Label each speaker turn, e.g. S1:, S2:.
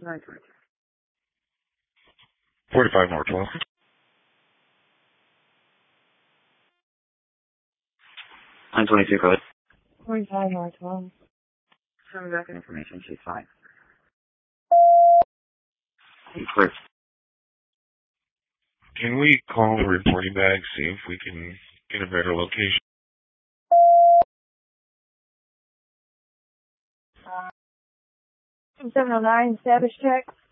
S1: 45 North 12. 922 code.
S2: 45 North 12.
S3: Show me back information. She's fine.
S1: Clear. Can we call the reporting bag, see if we can get a better location?
S2: 709, status check.